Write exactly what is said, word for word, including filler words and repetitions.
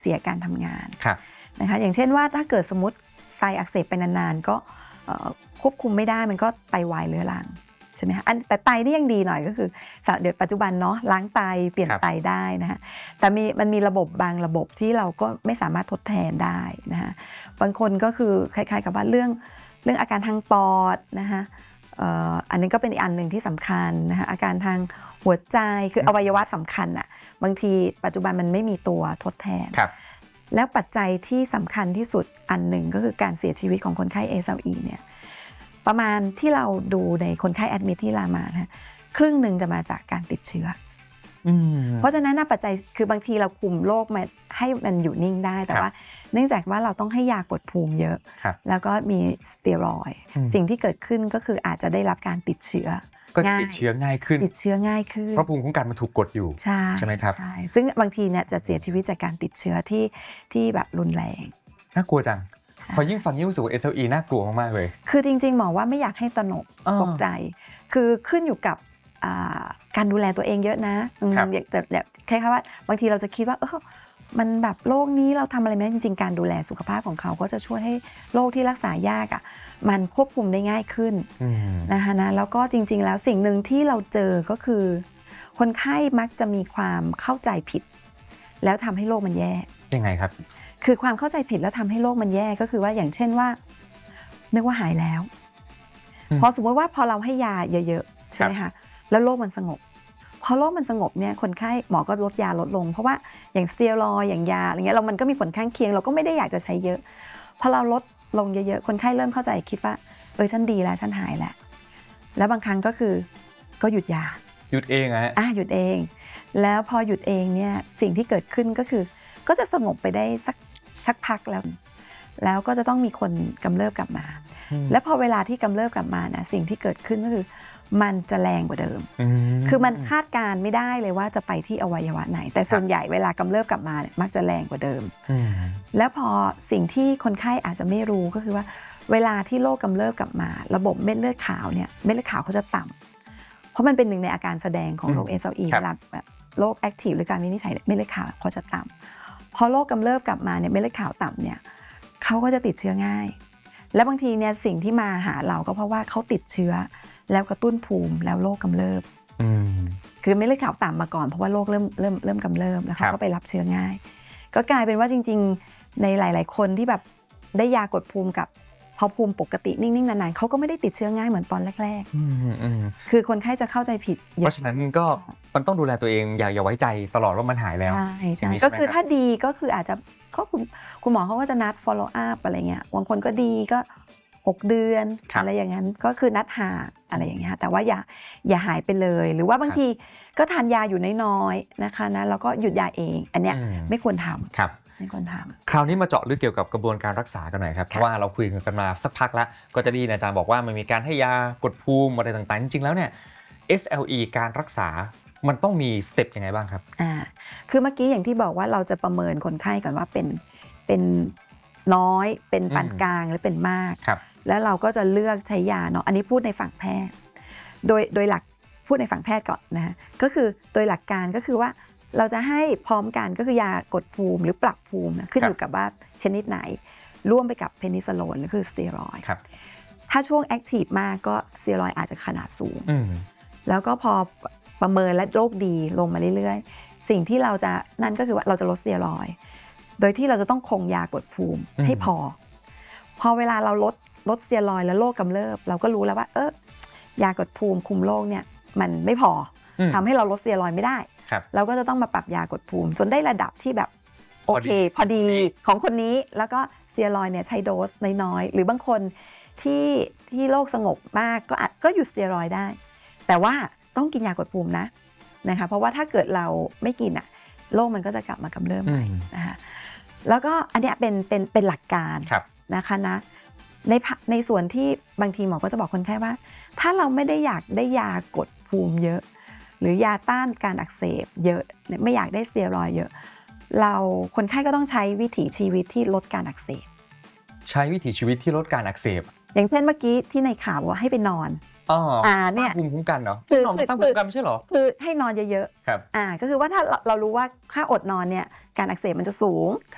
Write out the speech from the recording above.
เสียการทำงานนะคะอย่างเช่นว่าถ้าเกิดสมมติไตอักเสบไปนานๆก็ควบคุมไม่ได้มันก็ไตวายเรื้อรังใช่ไหมคะแต่ไตนี่ยังดีหน่อยก็คือเดี๋ยวปัจจุบันเนาะล้างไตเปลี่ยนไตได้นะคะแต่มีมันมีระบบบางระบบที่เราก็ไม่สามารถทดแทนได้นะคะบางคนก็คือคล้ายๆกับว่าเรื่องเรื่องอาการทางปอดนะคะอันนี้ก็เป็นอีกอันหนึ่งที่สำคัญนะคะอาการทางหัวใจคืออวัยวะสำคัญอ่ะบางทีปัจจุบันมันไม่มีตัวทดแทนแล้วปัจจัยที่สำคัญที่สุดอันหนึ่งก็คือการเสียชีวิตของคนไข้ เอ เอส แอล อี เนี่ยประมาณที่เราดูในคนไข้แอดมิทที่รามานะครึ่งหนึ่งจะมาจากการติดเชื้อเพราะฉะนั้นปัจจัยคือบางทีเราคุมโรคมาให้มันอยู่นิ่งได้แต่ว่าเนื่องจากว่าเราต้องให้ยากดภูมิเยอะแล้วก็มีสเตียรอยด์สิ่งที่เกิดขึ้นก็คืออาจจะได้รับการติดเชื้อก็ติดเชื้อง่ายขึ้นติดเชื้อง่ายขึ้นเพราะภูมิคุ้มกันมันถูกกดอยู่ใช่ใช่ไหมครับใช่ซึ่งบางทีเนี่ยจะเสียชีวิตจากการติดเชื้อที่ที่แบบรุนแรงน่ากลัวจังพอยิ่งฟังยิ่งรู้สึกว่า เอส แอล อี น่ากลัวมากๆเลยคือจริงๆหมอว่าไม่อยากให้ตระหนกตกใจคือขึ้นอยู่กับการดูแลตัวเองเยอะนะแต่แบบแค่ว่าบางทีเราจะคิดว่าเออมันแบบโรคนี้เราทำอะไรไม่ได้จริงๆการดูแลสุขภาพของเขาก็จะช่วยให้โรคที่รักษายากอ่ะมันควบคุมได้ง่ายขึ้นนะคะนะแล้วก็จริงๆแล้วสิ่งหนึ่งที่เราเจอก็คือคนไข้มักจะมีความเข้าใจผิดแล้วทำให้โรคมันแย่ยังไงครับคือความเข้าใจผิดแล้วทำให้โรคมันแย่ก็คือว่าอย่างเช่นว่านึกว่าหายแล้วพอสมมติว่าพอเราให้ยาเยอะๆใช่ไหมคะแล้วโรคมันสงบพอโรคมันสงบเนี่ยคนไข้หมอก็ลดยาลดลงเพราะว่าอย่างสเตียรอยด์อย่างยาอะไรเงี้ยเรามันก็มีผลข้างเคียงเราก็ไม่ได้อยากจะใช้เยอะพอเราลดลงเยอะๆคนไข้เริ่มเข้าใจคิดว่าเออฉันดีแล้วฉันหายแล้วแล้วบางครั้งก็คือก็หยุดยาหยุดเองอะอ่ะหยุดเองแล้วพอหยุดเองเนี่ยสิ่งที่เกิดขึ้นก็คือก็จะสงบไปได้สักสักพักแล้วแล้วก็จะต้องมีคนกำเริบกลับมาและพอเวลาที่กำเริบกลับมานะสิ่งที่เกิดขึ้นก็คือมันจะแรงกว่าเดิมคือมันคาดการไม่ได้เลยว่าจะไปที่อวัยวะไหนแต่ส่วนใหญ่เวลากำเริบกลับมาเนี่ยมักจะแรงกว่าเดิมแล้วพอสิ่งที่คนไข้อาจจะไม่รู้ก็คือว่าเวลาที่โรคกำเริบกลับมาระบบเม็ดเลือดขาวเนี่ยเม็ดเลือดขาวเขาจะต่ำเพราะมันเป็นหนึ่งในอาการแสดงของโรค เอ เอส แอล อี เวลาแบบโรคแอคทีฟหรือการวินิจฉัยเม็ดเลือดขาวเขาจะต่ำพอโรคกำเริบกลับมาเนี่ยเม็ดเลือดขาวต่ำเนี่ยเขาก็จะติดเชื้อง่ายและบางทีเนี่ยสิ่งที่มาหาเราก็เพราะว่าเขาติดเชื้อแล้วกระตุ้นภูมิแล้วโรคกำเริบคือไม่เลือดขาวต่ำมาก่อนเพราะว่าโรคเริ่มเริ่มเริ่มกำเริบแล้วเขาก็ไปรับเชื้อง่ายก็กลายเป็นว่าจริงๆในหลายๆคนที่แบบได้ยากดภูมิกับพอภูมิปกตินิ่งๆนานๆเขาก็ไม่ได้ติดเชื้อง่ายเหมือนตอนแรกๆคือคนไข้จะเข้าใจผิดเพราะฉะนั้นก็มันต้องดูแลตัวเองอย่าอย่าไว้ใจตลอดว่ามันหายแล้วใช่ใช่ก็คือถ้าดีก็คืออาจจะก็คุณคุณหมอเขาก็จะนัด follow up อะไรเงี้ยบางคนก็ดีก็หกเดือนอะไรอย่างนั้นก็คือนัดหาอะไรอย่างเงี้ยแต่ว่าอย่าอย่าหายไปเลยหรือว่าบางทีก็ทานยาอยู่น้อยๆนะคะนะแล้วก็หยุดยาเองอันเนี้ยไม่ควรทำไม่ควรทำคราวนี้มาเจาะลึกเกี่ยวกับกระบวนการรักษากันหน่อยครับเพราะว่าเราคุยกันมาสักพักแล้วก็จะได้ยินอาจารย์บอกว่ามันมีการให้ยากดภูมิอะไรต่างๆจริงๆแล้วเนี่ย เอส แอล อี การรักษามันต้องมีสเต็ปยังไงบ้างครับอ่าคือเมื่อกี้อย่างที่บอกว่าเราจะประเมินคนไข้ก่อนว่าเป็นเป็นน้อยเป็นปานกลางหรือเป็นมากแล้วเราก็จะเลือกใช้ยาเนาะอันนี้พูดในฝั่งแพทย์โดยโดยหลักพูดในฝั่งแพทย์ก่อนนะก็คือโดยหลักการก็คือว่าเราจะให้พร้อมกันก็คือยากดภูมิหรือปรับภูมินะขึ้นอยู่กับว่าชนิดไหนร่วมไปกับเพนิซิลลินหรือคือสเตียรอยด์ถ้าช่วงแอคทีฟมากก็สเตียรอยด์อาจจะขนาดสูงแล้วก็พอประเมินและโรคดีลงมาเรื่อยๆสิ่งที่เราจะนั่นก็คือว่าเราจะลดสเตียรอยด์โดยที่เราจะต้องคงยากดภูมิให้พอพอเวลาเราลดลดสเตียรอยด์และโรคกำเริบเราก็รู้แล้วว่าเออยากดภูมิคุมโรคเนี่ยมันไม่พอทำให้เราลดสเตียรอยด์ไม่ได้เราก็จะต้องมาปรับยากดภูมิจนได้ระดับที่แบบโอเคพอดีของคนนี้แล้วก็สเตียรอยด์เนี่ยใช้โดสน้อยๆหรือบางคนที่ที่โรคสงบมากก็อาจก็หยุดสเตียรอยด์ได้แต่ว่าต้องกินยากดภูมินะนะคะเพราะว่าถ้าเกิดเราไม่กินอ่ะโรคมันก็จะกลับมากำเริบใหม่นะคะแล้วก็อันนี้เป็นเป็นเป็นหลักการนะคะนะในในส่วนที่บางทีหมอก็จะบอกคนไข้ว่าถ้าเราไม่ได้อยากได้ยากดภูมิเยอะหรือยาต้านการอักเสบเยอะไม่อยากได้สเตียรอยด์เยอะเราคนไข้ก็ต้องใช้วิถีชีวิตที่ลดการอักเสบใช้วิถีชีวิตที่ลดการอักเสบอย่างเช่นเมื่อกี้ที่ในข่าวว่าให้ไปนอนอ๋ออ่าเนี่ยภูมิคุ้มกันเนาะคือนอนสร้างภูมิคุ้มกันไม่ใช่หรอคือให้นอนเยอะๆครับอ่าก็คือว่าถ้าเรารู้ว่าถ้าอดนอนเนี่ยการอักเสบมันจะสูง